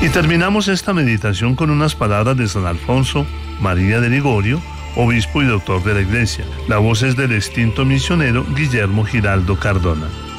Y terminamos esta meditación con unas palabras de San Alfonso María de Ligorio, obispo y doctor de la Iglesia. La voz es del extinto misionero Guillermo Giraldo Cardona.